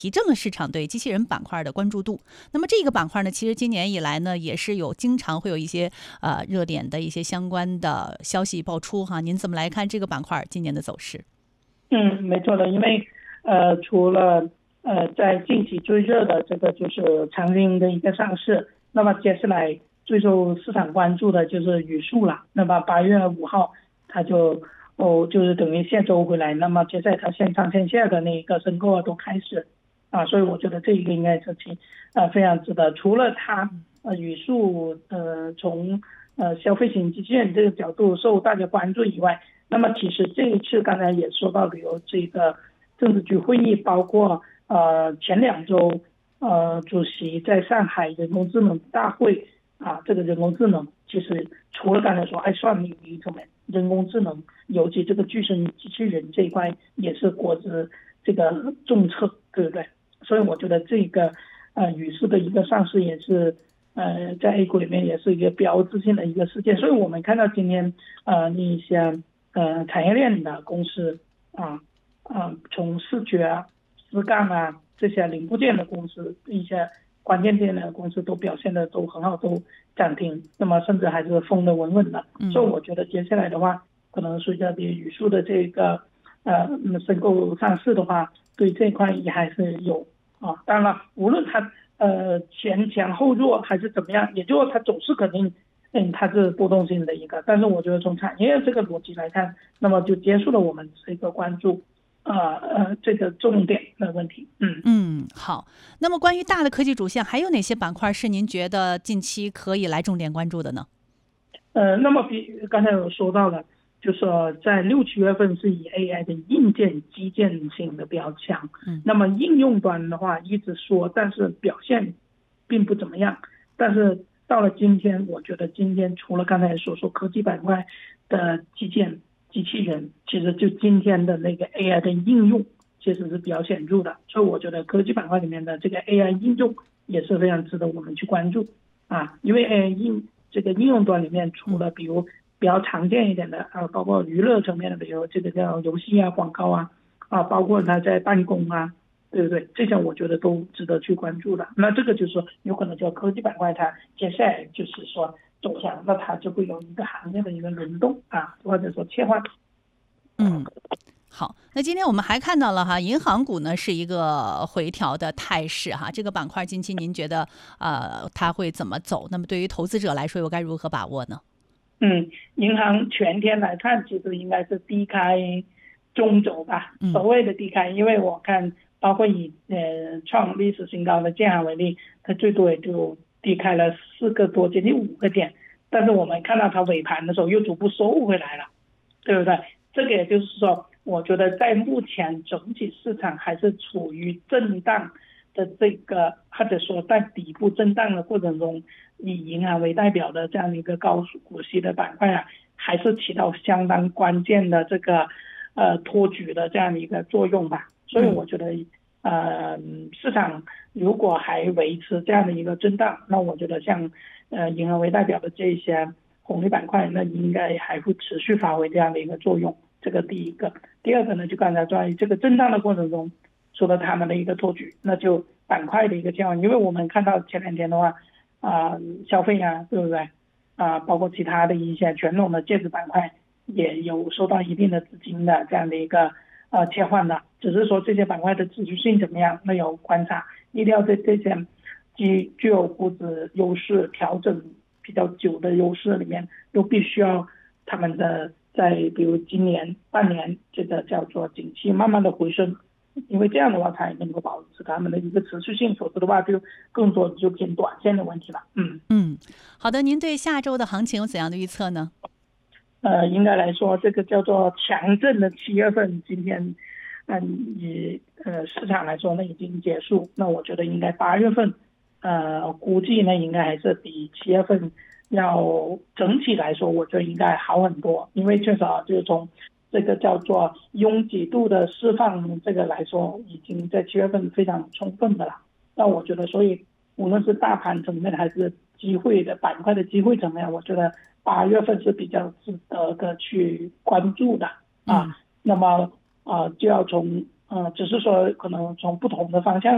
提振了市场对机器人板块的关注度。那么这个板块呢，其实今年以来呢，也是经常会有一些热点的一些相关的消息爆出哈。您怎么来看这个板块今年的走势？ 没错的，因为除了在近期最热的这个就是长兴的一个上市，那么接下来最受市场关注的就是语数了。那么8月5号它就是等于下周回来，那么接下来它线上线下的那个申购都开始所以我觉得这一个应该是非常值得。除了它语数从消费型机器人这个角度受大家关注以外，那么其实这一次刚才也说到有这个政治局会议，包括前2周主席在上海人工智能大会这个人工智能其实除了刚才说算力层面，人工智能尤其这个具身机器人这一块也是国之这个重策，对不对？所以我觉得这个语数的一个上市也是在 A 股里面也是一个标志性的一个事件。所以我们看到今天一些产业链的公司从视觉丝杠这些零部件的公司，一些关键件的公司都表现的都很好，都涨停，那么甚至还是封的稳稳的。所以我觉得接下来的话，可能随着语数的这个申购上市的话，对这块也还是有当然了，无论它前强后弱还是怎么样，也就是它走势肯定它是波动性的一个，但是我觉得从产业这个逻辑来看，那么就结束了我们这个关注这个重点的问题。 好。那么关于大的科技主线，还有哪些板块是您觉得近期可以来重点关注的呢？ 那么刚才有说到了，就是说在6、7月份是以 AI 的硬件基建性的比较强，那么应用端的话一直说，但是表现并不怎么样。但是到了今天，我觉得今天除了刚才所说科技板块的基建机器人，其实就今天的那个 AI 的应用其实是比较显著的。所以我觉得科技板块里面的这个 AI 应用也是非常值得我们去关注因为 AI 这个应用端里面除了比如比较常见一点的包括娱乐层面的，比如这个叫游戏广告包括它在办公对不对？这些我觉得都值得去关注的。那这个就是说有可能叫科技板块它接下来就是说走向，那它就会有一个行业的一个轮动或者说切换。 好，那今天我们还看到了银行股呢是一个回调的态势这个板块近期您觉得它会怎么走？那么对于投资者来说又该如何把握呢？ 银行全天来看其实应该是低开中走吧，所谓的低开，因为我看包括以创历史新高的建行为例，它最多也就低开了4个多接近5个点，但是我们看到它尾盘的时候又逐步收回来了，对不对？这个也就是说我觉得在目前整体市场还是处于震荡的这个，或者说在底部震荡的过程中，以银行为代表的这样一个高股息的板块还是起到相当关键的这个托举的这样一个作用吧。所以我觉得市场如果还维持这样的一个震荡，那我觉得像银行为代表的这些红利板块，那应该还会持续发挥这样的一个作用。这个第一个。第二个呢，就刚才在这个震荡的过程中除了他们的一个托举，那就板块的一个交换。因为我们看到前2天的话消费对不对包括其他的一些权重的介质板块也有受到一定的资金的这样的一个切换的，只是说这些板块的持续性怎么样，那有观察，一定要在这些具有估值优势调整比较久的优势里面，又必须要他们的在比如今年半年这个叫做景气慢慢的回升，因为这样的话才能够保持他们的一个持续性，否则的话就更多就偏短线的问题了。 好的，您对下周的行情有怎样的预测呢？ 应该来说这个叫做强震的7月份今天以市场来说呢已经结束，那我觉得应该8月份估计呢应该还是比7月份要整体来说我觉得应该好很多，因为确实就是从这个叫做拥挤度的释放这个来说已经在7月份非常充分的了。那我觉得所以无论是大盘层面还是机会的板块的机会层面，我觉得8月份是比较值得的去关注的那么就要从只是说可能从不同的方向